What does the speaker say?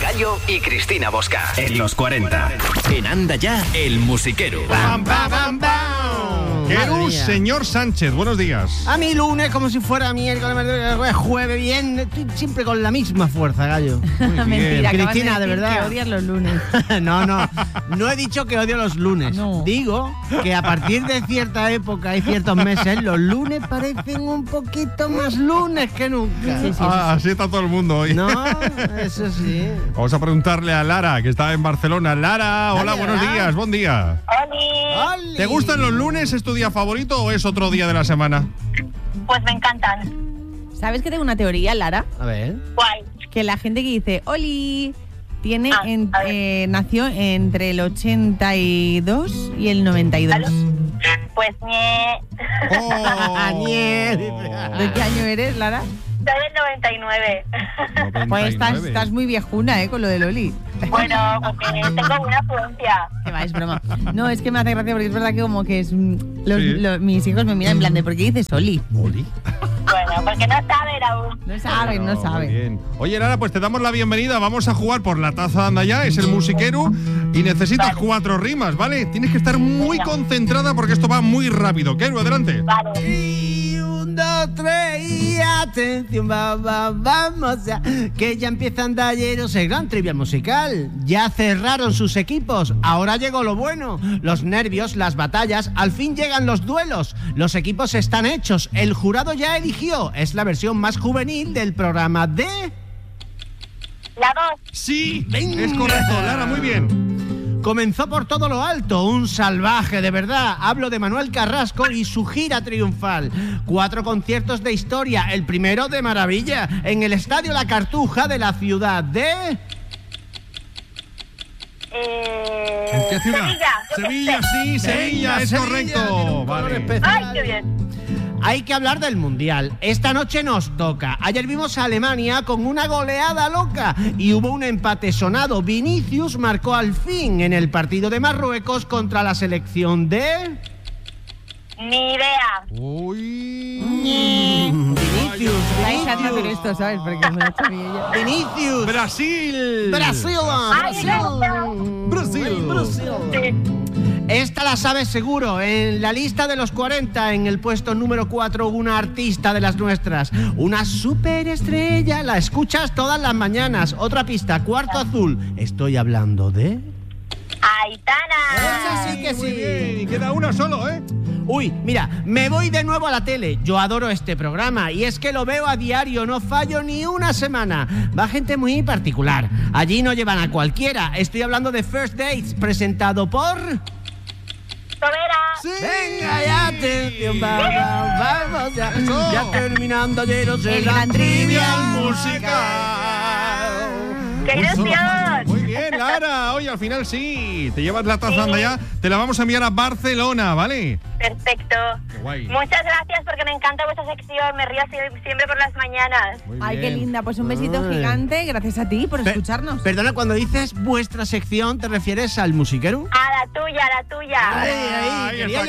Gallo y Cristina Bosca. En los 40. En Anda Ya, el musiquero. ¡Bam, bam, bam, bam! Querus, señor Sánchez, buenos días. A mí lunes como si fuera miércoles, jueves, bien, estoy siempre con la misma fuerza, Gallo. Mentira, Cristina, de verdad. Que odias los lunes. No he dicho que odio los lunes. No. Digo que a partir de cierta época y ciertos meses, los lunes parecen un poquito más lunes que nunca. Sí, Así está todo el mundo hoy. No, eso sí. Vamos a preguntarle a Lara, que está en Barcelona. Lara, hola, buenos días, buen día. ¡Oli! ¿Te gustan los lunes? ¿Es tu día favorito o es otro día de la semana? Pues me encantan. ¿Sabes que tengo una teoría, Lara? A ver. Guay. Que la gente que dice Oli tiene a ver. nació entre el 82 y el 92. ¿Aló? Pues ¡Oh! ¿De qué año eres, Lara? soy del 99. Pues estás muy viejuna, con lo del Oli. Bueno, porque tengo una afluencia. Que va, es broma. No, es que me hace gracia porque es verdad que como que es Sí. mis hijos me miran en plan de ¿por qué dices Oli? ¿Oli? Bueno, porque no saben aún. No saben, no Muy saben. bien. Oye, Lara, pues te damos la bienvenida. Vamos a jugar por la taza de Anda Ya, es el musiquero. Y necesitas 4 rimas, ¿vale? Tienes que estar muy concentrada porque esto va muy rápido. Quero, adelante. Vale. Y 1, 2, 3 y atención, vamos ya, que ya empieza Andalleros el gran trivial musical. Ya cerraron sus equipos, ahora llegó lo bueno. Los nervios, las batallas, al fin llegan los duelos. Los equipos están hechos, el jurado ya eligió. Es la versión más juvenil del programa de... La 2. Sí, es correcto, Lara, muy bien. Comenzó por todo lo alto, un salvaje de verdad. Hablo de Manuel Carrasco y su gira triunfal. 4 conciertos de historia, el primero de maravilla, en el Estadio La Cartuja de la ciudad de... ¿En qué ciudad? Sevilla. Sevilla, sí, Sevilla, es correcto. Vale. Ay, qué bien. Hay que hablar del Mundial. Esta noche nos toca. Ayer vimos a Alemania con una goleada loca y hubo un empate sonado. Vinicius marcó al fin en el partido de Marruecos contra la selección de... Ni idea. Uy. Vinicius, Estáis echando hacer esto, ¿sabes? Porque me lo he hecho a mí ella. Vinicius. Brasil. Brasil. Brasil. Sí. Esta la sabes seguro. En la lista de los 40, en el puesto número 4, una artista de las nuestras. Una superestrella. La escuchas todas las mañanas. Otra pista, cuarto azul. Estoy hablando de... Aitana. Esa sí que Muy sí. bien. Y queda una solo, ¿eh? Uy, mira, me voy de nuevo a la tele. Yo adoro este programa y es que lo veo a diario, no fallo ni una semana. Va gente muy particular. Allí no llevan a cualquiera. Estoy hablando de First Dates, presentado por... Tobera. Sí. Venga ya, atención, vamos ya. Eso. Ya terminando llenos El el gran gran trivial musical. ¡Qué ilusión! Muy bien, Lara. Oye, al final sí. Te llevas la taza Anda Ya. Te la vamos a enviar a Barcelona, ¿vale? Perfecto. Qué guay. Muchas gracias porque me encanta vuestra sección. Me río siempre por las mañanas. Muy Ay, qué bien. linda. Pues un besito Ay. gigante. Gracias a ti por escucharnos. Perdona, cuando dices vuestra sección, ¿te refieres al musiquero? A la tuya, a la tuya. Ay, Ahí quería está.